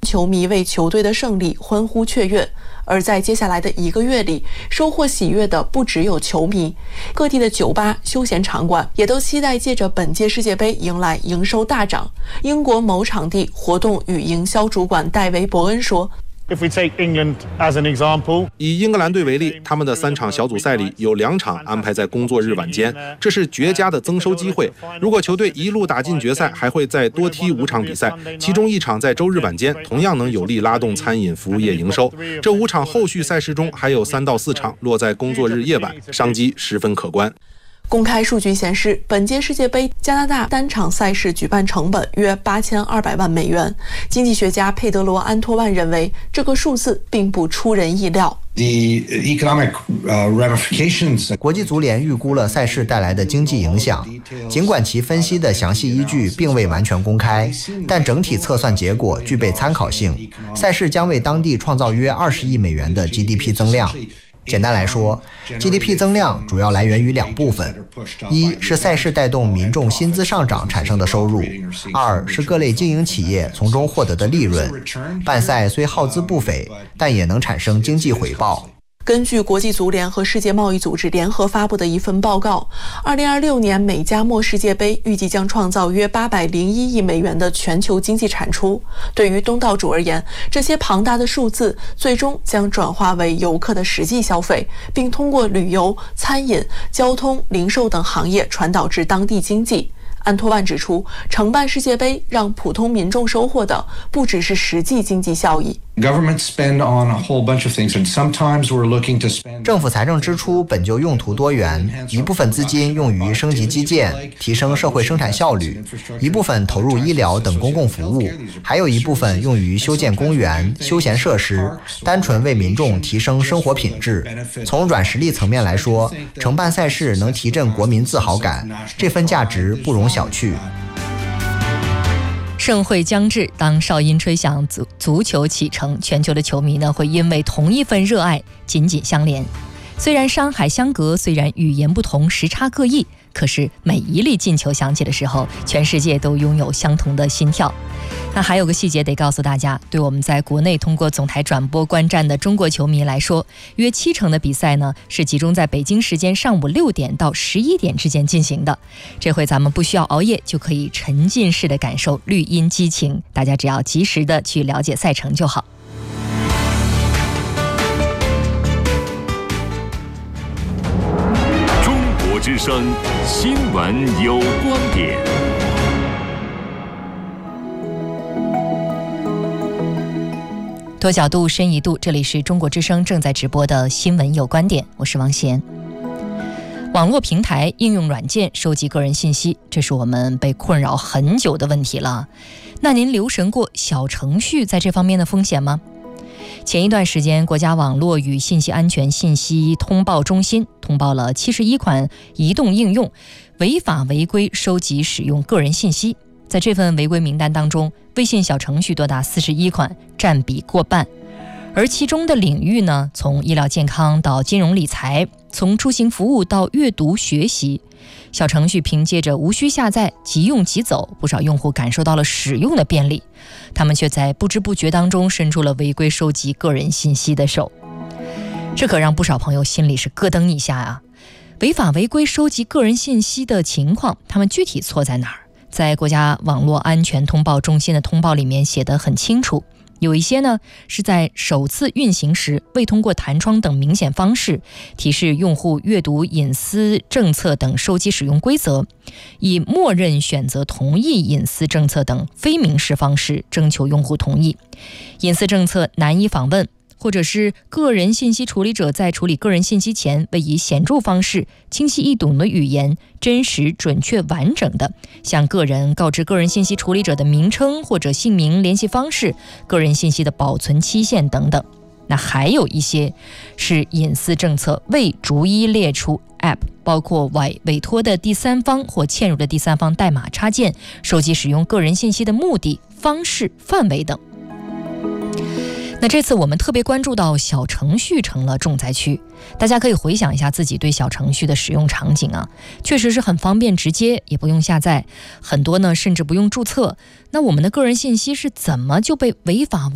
球迷为球队的胜利欢呼雀跃。而在接下来的1个月里，收获喜悦的不只有球迷，各地的酒吧、休闲场馆也都期待借着本届世界杯迎来营收大涨。英国某场地活动与营销主管戴维·伯恩说 ：“If we take England as an example， 以英格兰队为例，他们的3场小组赛里有2场安排在工作日晚间，这是绝佳的增收机会。如果球队一路打进决赛，还会再多踢5场比赛，其中1场在周日晚间，同样能有力拉动餐饮服务业营收。这5场后续赛事中还有3到4场落在工作日夜晚，商机十分可观。” 公开数据显示，本届世界杯加拿大单场赛事举办成本约8200万美元。经济学家佩德罗·安托万认为，这个数字并不出人意料。 国际足联预估了赛事带来的经济影响，尽管其分析的详细依据并未完全公开，但整体测算结果具备参考性。赛事将为当地创造约20亿美元的 GDP 增量。简单来说 ，GDP 增量主要来源于2部分：一是赛事带动民众薪资上涨产生的收入；2是各类经营企业从中获得的利润。办赛虽耗资不菲，但也能产生经济回报。 根据国际足联和世界贸易组织联合发布的一份报告，2026年美加墨世界杯预计将创造约801亿美元的全球经济产出。对于东道主而言，这些庞大的数字最终将转化为游客的实际消费，并通过旅游、餐饮、交通、零售等行业传导至当地经济。安托万指出，承办世界杯让普通民众收获的不只是实际经济效益。 政府财政支出本就用途多元，一部分资金用于升级基建，提升社会生产效率，一部分投入医疗等公共服务，还有一部分用于修建公园、休闲设施，单纯为民众提升生活品质。从软实力层面来说，承办赛事能提振国民自豪感，这份价值不容小觑。 盛会将至，当哨音吹响，足球启程，全球的球迷呢会因为同一份热爱紧紧相连。虽然山海相隔，虽然语言不同，时差各异，可是每一粒进球响起的时候，全世界都拥有相同的心跳。那还有个细节得告诉大家，对我们在国内通过总台转播观战的中国球迷来说，约70%的比赛呢是集中在北京时间上午6点到11点之间进行的。这回咱们不需要熬夜，就可以沉浸式的感受绿茵激情，大家只要及时的去了解赛程就好。 中国之声新闻有观点。 多角度深一度，这里是中国之声正在直播的新闻有观点，我是王贤。网络平台应用软件收集个人信息，这是我们被困扰很久的问题了。那您留神过小程序在这方面的风险吗？前一段时间，国家网络与信息安全信息通报中心通报了71款移动应用违法违规收集使用个人信息。在这份违规名单当中，微信小程序多达41款，占比过半。而其中的领域呢，从医疗健康到金融理财，从出行服务到阅读学习，小程序凭借着无需下载、即用即走，不少用户感受到了使用的便利，他们却在不知不觉当中伸出了违规收集个人信息的手。这可让不少朋友心里是咯噔一下啊！违法违规收集个人信息的情况，他们具体错在哪儿？在国家网络安全通报中心的通报里面写得很清楚，有一些呢是在首次运行时未通过弹窗等明显方式提示用户阅读隐私政策等收集使用规则，以默认选择同意隐私政策等非明示方式征求用户同意，隐私政策难以访问，或者是个人信息处理者在处理个人信息前未以显著方式、清晰易懂的语言、真实、准确、完整的向个人告知个人信息处理者的名称或者姓名、联系方式、个人信息的保存期限等等。那还有一些是隐私政策未逐一列出 App， 包括委托的第三方或嵌入的第三方代码插件收集使用个人信息的目的、方式、范围等。那这次我们特别关注到小程序成了重灾区，大家可以回想一下自己对小程序的使用场景啊，确实是很方便直接，也不用下载，很多呢甚至不用注册。那我们的个人信息是怎么就被违法